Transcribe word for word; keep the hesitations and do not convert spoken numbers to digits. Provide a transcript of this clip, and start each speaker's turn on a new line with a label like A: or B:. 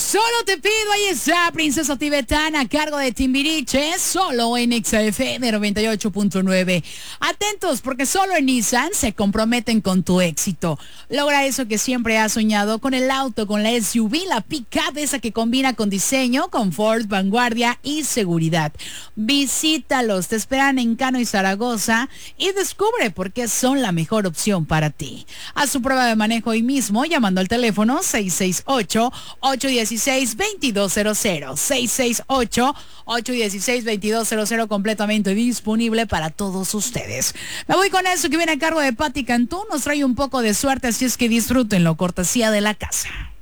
A: Solo te pido, ahí está, Princesa Tibetana, a cargo de Timbiriche, solo en X F M noventa y ocho punto nueve. Atentos, porque solo en Nissan se comprometen con tu éxito. Logra eso que siempre has soñado con el auto, con la S U V, la pick-up, esa que combina con diseño, confort, vanguardia y seguridad. Visítalos, te esperan en Cano y Zaragoza y descubre por qué son la mejor opción para ti. Haz su prueba de manejo hoy mismo llamando al teléfono seis seis ocho, ocho uno seis, dos dos cero cero. seis seis ocho, ocho uno seis, dos dos cero cero, completamente disponible para todos ustedes. Me voy con eso que viene a cargo de Patti Cantú. Nos trae un poco de suerte, así es que disfrútenlo, cortesía de la casa.